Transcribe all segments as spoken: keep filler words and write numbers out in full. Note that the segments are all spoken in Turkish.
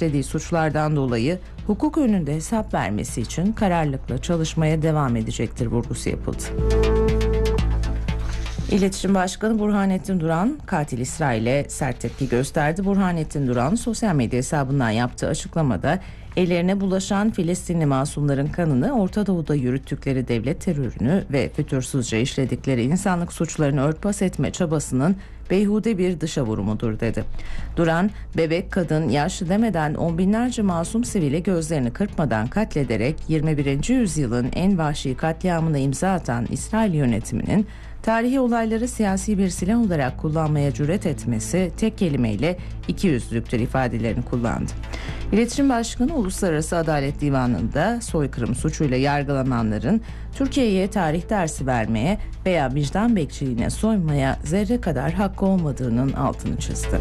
işlediği suçlardan dolayı hukuk önünde hesap vermesi için kararlılıkla çalışmaya devam edecektir vurgusu yapıldı. İletişim Başkanı Burhanettin Duran, katil İsrail'e sert tepki gösterdi. Burhanettin Duran, sosyal medya hesabından yaptığı açıklamada ellerine bulaşan Filistinli masumların kanını Orta Doğu'da yürüttükleri devlet terörünü ve fütursuzca işledikleri insanlık suçlarını örtbas etme çabasının beyhude bir dışa vurumudur dedi. Duran, bebek, kadın, yaşlı demeden on binlerce masum sivili gözlerini kırpmadan katlederek yirmi birinci yüzyılın en vahşi katliamına imza atan İsrail yönetiminin tarihi olayları siyasi bir silah olarak kullanmaya cüret etmesi tek kelimeyle ikiyüzlülüktür ifadelerini kullandı. İletişim Başkanı Uluslararası Adalet Divanı'nda soykırım suçuyla yargılananların Türkiye'ye tarih dersi vermeye veya vicdan bekçiliğine soymaya zerre kadar hakkı olmadığının altını çizdi.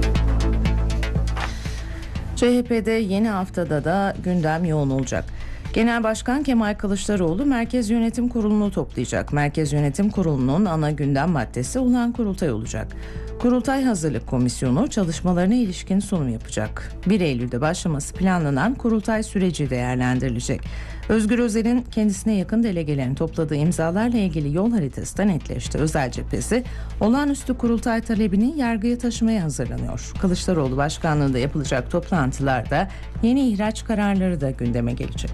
C H P'de yeni haftada da gündem yoğun olacak. Genel Başkan Kemal Kılıçdaroğlu Merkez Yönetim Kurulu'nu toplayacak. Merkez Yönetim Kurulu'nun ana gündem maddesi olağan kurultay olacak. Kurultay Hazırlık Komisyonu çalışmalarına ilişkin sunum yapacak. bir Eylül'de başlaması planlanan kurultay süreci değerlendirilecek. Özgür Özel'in kendisine yakın delegelerin topladığı imzalarla ilgili yol haritası da netleşti. Özel cephesi olağanüstü kurultay talebini yargıya taşımaya hazırlanıyor. Kılıçdaroğlu başkanlığında yapılacak toplantılarda yeni ihraç kararları da gündeme gelecek.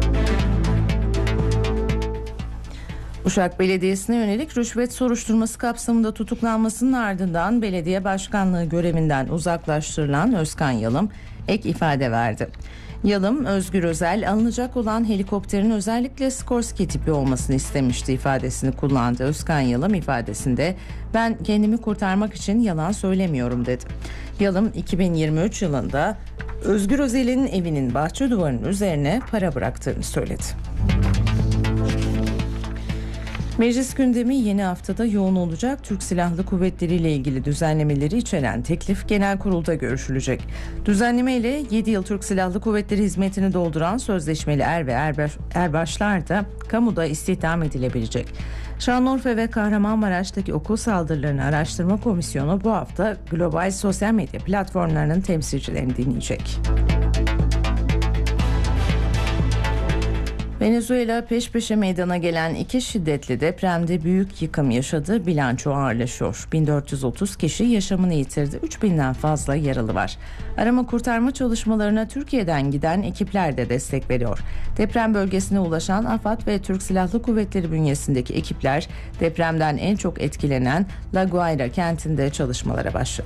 Uşak Belediyesi'ne yönelik rüşvet soruşturması kapsamında tutuklanmasının ardından belediye başkanlığı görevinden uzaklaştırılan Özkan Yalım ek ifade verdi. Yalım, Özgür Özel alınacak olan helikopterin özellikle Skorsky tipi olmasını istemişti ifadesini kullandı. Özkan Yalım ifadesinde ben kendimi kurtarmak için yalan söylemiyorum dedi. Yalım iki bin yirmi üç yılında Özgür Özel'in evinin bahçe duvarının üzerine para bıraktığını söyledi. Meclis gündemi yeni haftada yoğun olacak. Türk Silahlı Kuvvetleri ile ilgili düzenlemeleri içeren teklif genel kurulda görüşülecek. Düzenleme ile yedi yıl Türk Silahlı Kuvvetleri hizmetini dolduran sözleşmeli er ve erbaş, erbaşlar da kamuda istihdam edilebilecek. Şanlıurfa ve Kahramanmaraş'taki okul saldırılarını araştırma komisyonu bu hafta global sosyal medya platformlarının temsilcilerini dinleyecek. Venezuela peş peşe meydana gelen iki şiddetli depremde büyük yıkım yaşadı. Bilanço ağırlaşıyor. bin dört yüz otuz kişi yaşamını yitirdi. üç binden fazla yaralı var. Arama kurtarma çalışmalarına Türkiye'den giden ekipler de destek veriyor. Deprem bölgesine ulaşan AFAD ve Türk Silahlı Kuvvetleri bünyesindeki ekipler depremden en çok etkilenen La Guaira kentinde çalışmalara başladı.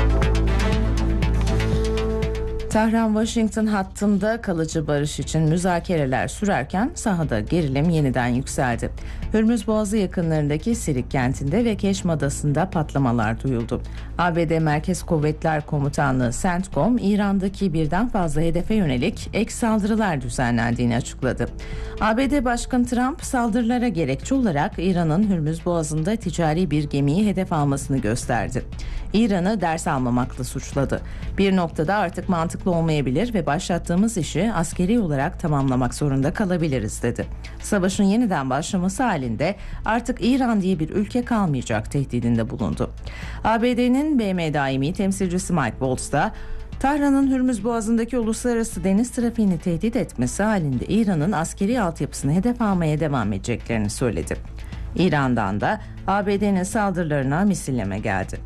Tahran-Washington hattında kalıcı barış için müzakereler sürerken sahada gerilim yeniden yükseldi. Hürmüz Boğazı yakınlarındaki Sirik kentinde ve Keşm Adası'nda patlamalar duyuldu. A B D Merkez Kuvvetler Komutanlığı CENTCOM, İran'daki birden fazla hedefe yönelik ek saldırılar düzenlendiğini açıkladı. A B D Başkanı Trump saldırılara gerekçe olarak İran'ın Hürmüz Boğazı'nda ticari bir gemiyi hedef almasını gösterdi. İran'ı ders almamakla suçladı. Bir noktada artık mantıklı olmayabilir ve başlattığımız işi askeri olarak tamamlamak zorunda kalabiliriz dedi. Savaşın yeniden başlaması halinde artık İran diye bir ülke kalmayacak tehdidinde bulundu. A B D'nin B M daimi temsilcisi Mike Waltz da Tahran'ın Hürmüz Boğazı'ndaki uluslararası deniz trafiğini tehdit etmesi halinde İran'ın askeri altyapısını hedef almaya devam edeceklerini söyledi. İran'dan da A B D'nin saldırılarına misilleme geldi.